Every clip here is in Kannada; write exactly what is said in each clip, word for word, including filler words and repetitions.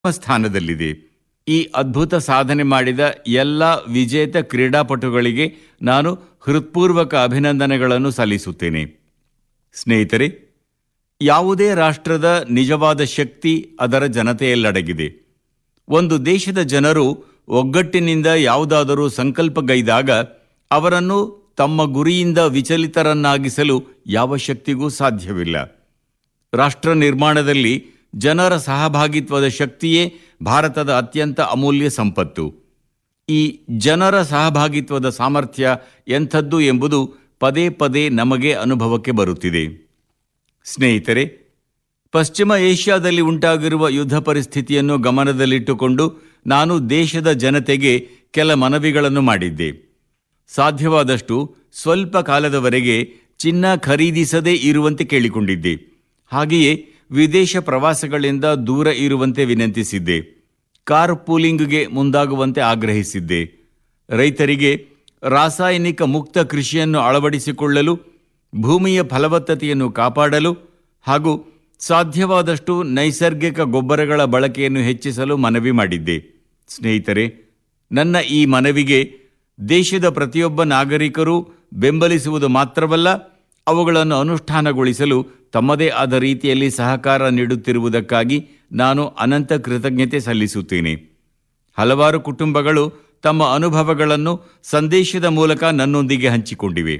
ಸ್ಥಾನದಲ್ಲಿದೆ. ಈ ಅದ್ಭುತ ಸಾಧನೆ ಮಾಡಿದ ಎಲ್ಲ ವಿಜೇತ ಕ್ರೀಡಾಪಟುಗಳಿಗೆ ನಾನು ಹೃತ್ಪೂರ್ವಕ ಅಭಿನಂದನೆಗಳನ್ನು ಸಲ್ಲಿಸುತ್ತೇನೆ. ಸ್ನೇಹಿತರೆ, ಯಾವುದೇ ರಾಷ್ಟ್ರದ ನಿಜವಾದ ಶಕ್ತಿ ಅದರ ಜನತೆಯಲ್ಲಡಗಿದೆ. ಒಂದು ದೇಶದ ಜನರು ಒಗ್ಗಟ್ಟಿನಿಂದ ಯಾವುದಾದರೂ ಸಂಕಲ್ಪಗೈದಾಗ ಅವರನ್ನು ತಮ್ಮ ಗುರಿಯಿಂದ ವಿಚಲಿತರನ್ನಾಗಿಸಲು ಯಾವ ಶಕ್ತಿಗೂ ಸಾಧ್ಯವಿಲ್ಲ. ರಾಷ್ಟ್ರ ನಿರ್ಮಾಣದಲ್ಲಿ ಜನರ ಸಹಭಾಗಿತ್ವದ ಶಕ್ತಿಯೇ ಭಾರತದ ಅತ್ಯಂತ ಅಮೂಲ್ಯ ಸಂಪತ್ತು. ಈ ಜನರ ಸಹಭಾಗಿತ್ವದ ಸಾಮರ್ಥ್ಯ ಎಂಥದ್ದು ಎಂಬುದು ಪದೇ ಪದೇ ನಮಗೆ ಅನುಭವಕ್ಕೆ ಬರುತ್ತಿದೆ. ಸ್ನೇಹಿತರೆ, ಪಶ್ಚಿಮ ಏಷ್ಯಾದಲ್ಲಿ ಉಂಟಾಗಿರುವ ಯುದ್ಧ ಪರಿಸ್ಥಿತಿಯನ್ನು ಗಮನದಲ್ಲಿಟ್ಟುಕೊಂಡು ನಾನು ದೇಶದ ಜನತೆಗೆ ಕೆಲ ಮನವಿಗಳನ್ನು ಮಾಡಿದ್ದೆ. ಸಾಧ್ಯವಾದಷ್ಟು ಸ್ವಲ್ಪ ಕಾಲದವರೆಗೆ ಚಿನ್ನ ಖರೀದಿಸದೇ ಇರುವಂತೆ ಕೇಳಿಕೊಂಡಿದ್ದೆ. ಹಾಗೆಯೇ ವಿದೇಶ ಪ್ರವಾಸಗಳಿಂದ ದೂರ ಇರುವಂತೆ ವಿನಂತಿಸಿದ್ದೆ. ಕಾರ್ ಪೂಲಿಂಗ್ಗೆ ಮುಂದಾಗುವಂತೆ ಆಗ್ರಹಿಸಿದ್ದೆ. ರೈತರಿಗೆ ರಾಸಾಯನಿಕ ಮುಕ್ತ ಕೃಷಿಯನ್ನು ಅಳವಡಿಸಿಕೊಳ್ಳಲು, ಭೂಮಿಯ ಫಲವತ್ತತೆಯನ್ನು ಕಾಪಾಡಲು ಹಾಗೂ ಸಾಧ್ಯವಾದಷ್ಟು ನೈಸರ್ಗಿಕ ಗೊಬ್ಬರಗಳ ಬಳಕೆಯನ್ನು ಹೆಚ್ಚಿಸಲು ಮನವಿ ಮಾಡಿದ್ದೆ. ಸ್ನೇಹಿತರೆ, ನನ್ನ ಈ ಮನವಿಗೆ ದೇಶದ ಪ್ರತಿಯೊಬ್ಬ ನಾಗರಿಕರೂ ಬೆಂಬಲಿಸುವುದು ಮಾತ್ರವಲ್ಲ, ಅವುಗಳನ್ನು ಅನುಷ್ಠಾನಗೊಳಿಸಲು ತಮ್ಮದೇ ಆದ ರೀತಿಯಲ್ಲಿ ಸಹಕಾರ ನೀಡುತ್ತಿರುವುದಕ್ಕಾಗಿ ನಾನು ಅನಂತ ಕೃತಜ್ಞತೆ ಸಲ್ಲಿಸುತ್ತೇನೆ. ಹಲವಾರು ಕುಟುಂಬಗಳು ತಮ್ಮ ಅನುಭವಗಳನ್ನು ಸಂದೇಶದ ಮೂಲಕ ನನ್ನೊಂದಿಗೆ ಹಂಚಿಕೊಂಡಿವೆ.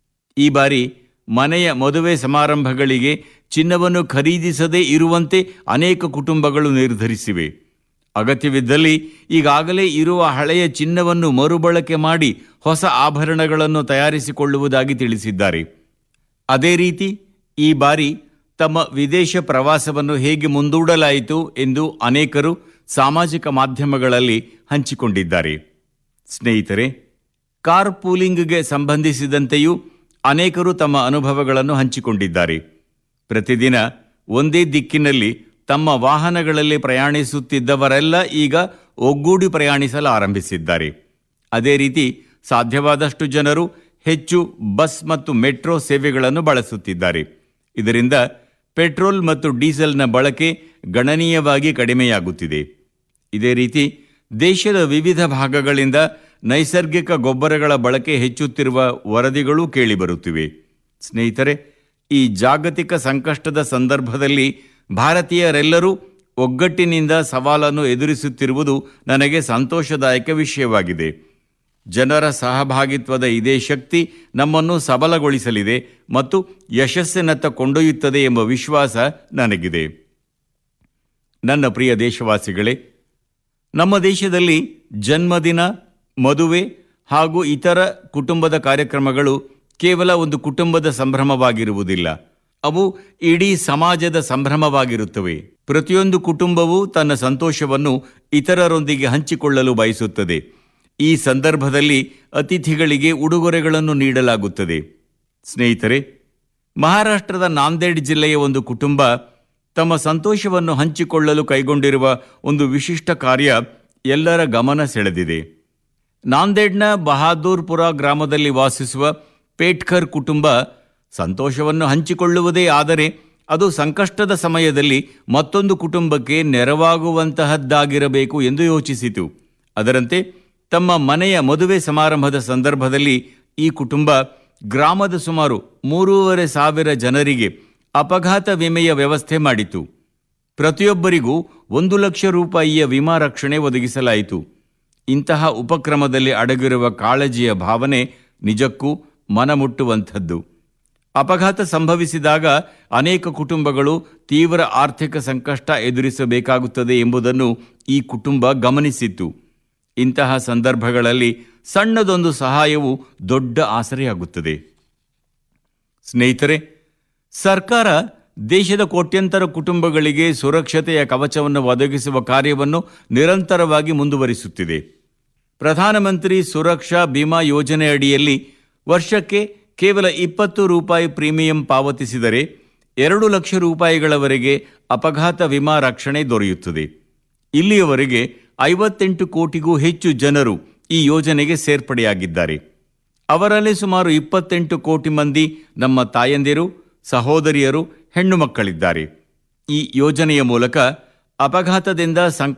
ಈ ಬಾರಿ ಮನೆಯ ಮದುವೆ ಸಮಾರಂಭಗಳಿಗೆ ಚಿನ್ನವನ್ನು ಖರೀದಿಸದೇ ಇರುವಂತೆ ಅನೇಕ ಕುಟುಂಬಗಳು ನಿರ್ಧರಿಸಿವೆ. ಅಗತ್ಯವಿದ್ದಲ್ಲಿ ಈಗಾಗಲೇ ಇರುವ ಹಳೆಯ ಚಿನ್ನವನ್ನು ಮರುಬಳಕೆ ಮಾಡಿ ಹೊಸ ಆಭರಣಗಳನ್ನು ತಯಾರಿಸಿಕೊಳ್ಳುವುದಾಗಿ ತಿಳಿಸಿದ್ದಾರೆ. ಅದೇ ರೀತಿ ಈ ಬಾರಿ ತಮ್ಮ ವಿದೇಶ ಪ್ರವಾಸವನ್ನು ಹೇಗೆ ಮುಂದೂಡಲಾಯಿತು ಎಂದು ಅನೇಕರು ಸಾಮಾಜಿಕ ಮಾಧ್ಯಮಗಳಲ್ಲಿ ಹಂಚಿಕೊಂಡಿದ್ದಾರೆ. ಸ್ನೇಹಿತರೆ, ಕಾರ್ ಪೂಲಿಂಗ್ಗೆ ಸಂಬಂಧಿಸಿದಂತೆಯೂ ಅನೇಕರು ತಮ್ಮ ಅನುಭವಗಳನ್ನು ಹಂಚಿಕೊಂಡಿದ್ದಾರೆ. ಪ್ರತಿದಿನ ಒಂದೇ ದಿಕ್ಕಿನಲ್ಲಿ ತಮ್ಮ ವಾಹನಗಳಲ್ಲಿ ಪ್ರಯಾಣಿಸುತ್ತಿದ್ದವರೆಲ್ಲ ಈಗ ಒಗ್ಗೂಡಿ ಪ್ರಯಾಣಿಸಲು ಆರಂಭಿಸಿದ್ದಾರೆ. ಅದೇ ರೀತಿ ಸಾಧ್ಯವಾದಷ್ಟು ಜನರು ಹೆಚ್ಚು ಬಸ್ ಮತ್ತು ಮೆಟ್ರೋ ಸೇವೆಗಳನ್ನು ಬಳಸುತ್ತಿದ್ದಾರೆ. ಇದರಿಂದ ಪೆಟ್ರೋಲ್ ಮತ್ತು ಡೀಸೆಲ್ನ ಬಳಕೆ ಗಣನೀಯವಾಗಿ ಕಡಿಮೆಯಾಗುತ್ತಿದೆ. ಇದೇ ರೀತಿ ದೇಶದ ವಿವಿಧ ಭಾಗಗಳಿಂದ ನೈಸರ್ಗಿಕ ಗೊಬ್ಬರಗಳ ಬಳಕೆ ಹೆಚ್ಚುತ್ತಿರುವ ವರದಿಗಳೂ ಕೇಳಿಬರುತ್ತಿವೆ. ಸ್ನೇಹಿತರೆ, ಈ ಜಾಗತಿಕ ಸಂಕಷ್ಟದ ಸಂದರ್ಭದಲ್ಲಿ ಭಾರತೀಯರೆಲ್ಲರೂ ಒಗ್ಗಟ್ಟಿನಿಂದ ಸವಾಲನ್ನು ಎದುರಿಸುತ್ತಿರುವುದು ನನಗೆ ಸಂತೋಷದಾಯಕ ವಿಷಯವಾಗಿದೆ. ಜನರ ಸಹಭಾಗಿತ್ವದ ಇದೇ ಶಕ್ತಿ ನಮ್ಮನ್ನು ಸಬಲಗೊಳಿಸಲಿದೆ ಮತ್ತು ಯಶಸ್ಸಿನತ್ತ ಕೊಂಡೊಯ್ಯುತ್ತದೆ ಎಂಬ ವಿಶ್ವಾಸ ನನಗಿದೆ. ನನ್ನ ಪ್ರಿಯ ದೇಶವಾಸಿಗಳೇ, ನಮ್ಮ ದೇಶದಲ್ಲಿ ಜನ್ಮದಿನ, ಮದುವೆ ಹಾಗೂ ಇತರ ಕುಟುಂಬದ ಕಾರ್ಯಕ್ರಮಗಳು ಕೇವಲ ಒಂದು ಕುಟುಂಬದ ಸಂಭ್ರಮವಾಗಿರುವುದಿಲ್ಲ. ಅವು ಇಡೀ ಸಮಾಜದ ಸಂಭ್ರಮವಾಗಿರುತ್ತವೆ. ಪ್ರತಿಯೊಂದು ಕುಟುಂಬವೂ ತನ್ನ ಸಂತೋಷವನ್ನು ಇತರರೊಂದಿಗೆ ಹಂಚಿಕೊಳ್ಳಲು ಬಯಸುತ್ತದೆ. ಈ ಸಂದರ್ಭದಲ್ಲಿ ಅತಿಥಿಗಳಿಗೆ ಉಡುಗೊರೆಗಳನ್ನು ನೀಡಲಾಗುತ್ತದೆ. ಸ್ನೇಹಿತರೆ, ಮಹಾರಾಷ್ಟ್ರದ ನಾಂದೇಡ್ ಜಿಲ್ಲೆಯ ಒಂದು ಕುಟುಂಬ ತಮ್ಮ ಸಂತೋಷವನ್ನು ಹಂಚಿಕೊಳ್ಳಲು ಕೈಗೊಂಡಿರುವ ಒಂದು ವಿಶಿಷ್ಟ ಕಾರ್ಯ ಎಲ್ಲರ ಗಮನ ಸೆಳೆದಿದೆ. ನಾಂದೇಡ್ನ ಬಹಾದೂರ್ಪುರ ಗ್ರಾಮದಲ್ಲಿ ವಾಸಿಸುವ ಪೇಟ್ಕರ್ ಕುಟುಂಬ ಸಂತೋಷವನ್ನು ಹಂಚಿಕೊಳ್ಳುವುದೇ ಆದರೆ ಅದು ಸಂಕಷ್ಟದ ಸಮಯದಲ್ಲಿ ಮತ್ತೊಂದು ಕುಟುಂಬಕ್ಕೆ ನೆರವಾಗುವಂತಹದ್ದಾಗಿರಬೇಕು ಎಂದು ಯೋಚಿಸಿತು. ಅದರಂತೆ ತಮ್ಮ ಮನೆಯ ಮದುವೆ ಸಮಾರಂಭದ ಸಂದರ್ಭದಲ್ಲಿ ಈ ಕುಟುಂಬ ಗ್ರಾಮದ ಸುಮಾರು ಮೂರೂವರೆ ಸಾವಿರ ಜನರಿಗೆ ಅಪಘಾತ ವಿಮೆಯ ವ್ಯವಸ್ಥೆ ಮಾಡಿತು. ಪ್ರತಿಯೊಬ್ಬರಿಗೂ ಒಂದು ಲಕ್ಷ ರೂಪಾಯಿಯ ವಿಮಾ ರಕ್ಷಣೆ ಒದಗಿಸಲಾಯಿತು. ಇಂತಹ ಉಪಕ್ರಮದಲ್ಲಿ ಅಡಗಿರುವ ಕಾಳಜಿಯ ಭಾವನೆ ನಿಜಕ್ಕೂ ಮನಮುಟ್ಟುವಂಥದ್ದು. ಅಪಘಾತ ಸಂಭವಿಸಿದಾಗ ಅನೇಕ ಕುಟುಂಬಗಳು ತೀವ್ರ ಆರ್ಥಿಕ ಸಂಕಷ್ಟ ಎದುರಿಸಬೇಕಾಗುತ್ತದೆ ಎಂಬುದನ್ನು ಈ ಕುಟುಂಬ ಗಮನಿಸಿತ್ತು. ಇಂತಹ ಸಂದರ್ಭಗಳಲ್ಲಿ ಸಣ್ಣದೊಂದು ಸಹಾಯವು ದೊಡ್ಡ ಆಸರೆಯಾಗುತ್ತದೆ. ಸ್ನೇಹಿತರೆ, ಸರ್ಕಾರ ದೇಶದ ಕೋಟ್ಯಂತರ ಕುಟುಂಬಗಳಿಗೆ ಸುರಕ್ಷತೆಯ ಕವಚವನ್ನು ಒದಗಿಸುವ ಕಾರ್ಯವನ್ನು ನಿರಂತರವಾಗಿ ಮುಂದುವರಿಸುತ್ತಿದೆ. ಪ್ರಧಾನಮಂತ್ರಿ ಸುರಕ್ಷಾ ಬಿಮಾ ಯೋಜನೆ ಅಡಿಯಲ್ಲಿ ವರ್ಷಕ್ಕೆ ಕೇವಲ ಇಪ್ಪತ್ತು ರೂಪಾಯಿ ಪ್ರೀಮಿಯಂ ಪಾವತಿಸಿದರೆ ಎರಡು ಲಕ್ಷ ರೂಪಾಯಿಗಳವರೆಗೆ ಅಪಘಾತ ವಿಮಾ ರಕ್ಷಣೆ ದೊರೆಯುತ್ತದೆ. ಇಲ್ಲಿಯವರೆಗೆ ಐವತ್ತೆಂಟು ಕೋಟಿಗೂ ಹೆಚ್ಚು ಜನರು ಈ ಯೋಜನೆಗೆ ಸೇರ್ಪಡೆಯಾಗಿದ್ದಾರೆ. ಅವರಲ್ಲಿ ಸುಮಾರು ಇಪ್ಪತ್ತೆಂಟು ಕೋಟಿ ಮಂದಿ ನಮ್ಮ ತಾಯಂದಿರು, ಸಹೋದರಿಯರು, ಹೆಣ್ಣು ಮಕ್ಕಳಿದ್ದಾರೆ. ಈ ಯೋಜನೆಯ ಮೂಲಕ ಅಪಘಾತದಿಂದ ಸಂಕಷ್ಟ